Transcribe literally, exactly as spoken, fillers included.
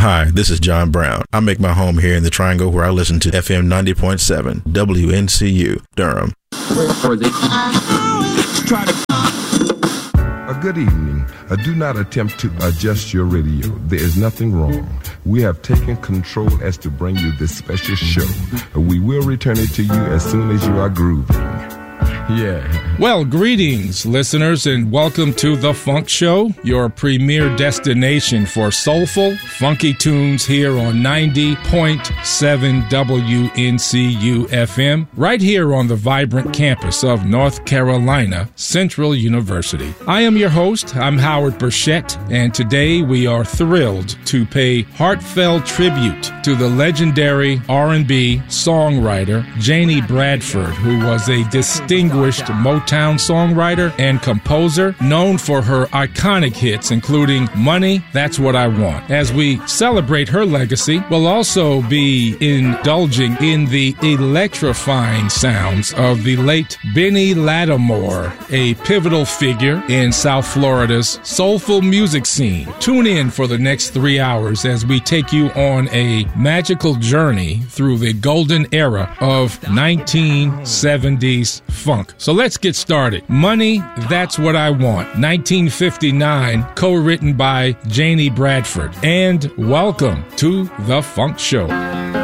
Hi, this is John Brown. I make my home here in the Triangle where I listen to F M ninety point seven, W N C U, Durham. A good evening. Uh, do not attempt to adjust your radio. There is nothing wrong. We have taken control as to bring you this special show. Uh, we will return it to you as soon as you are grooving. Yeah. Well, greetings, listeners, and welcome to The Funk Show, your premier destination for soulful, funky tunes here on ninety point seven W N C U F M, right here on the vibrant campus of North Carolina Central University. I am your host. I'm Howard Burchett, and today we are thrilled to pay heartfelt tribute to the legendary R and B songwriter Janie Bradford, who was a distinguished Motown songwriter and composer known for her iconic hits, including Money, That's What I Want. As we celebrate her legacy, we'll also be indulging in the electrifying sounds of the late Benny Lattimore, a pivotal figure in South Florida's soulful music scene. Tune in for the next three hours as we take you on a magical journey through the golden era of nineteen seventies funk. So let's get started. Money, That's What I Want, nineteen fifty-nine, co-written by Janie Bradford. And welcome to The Funk Show.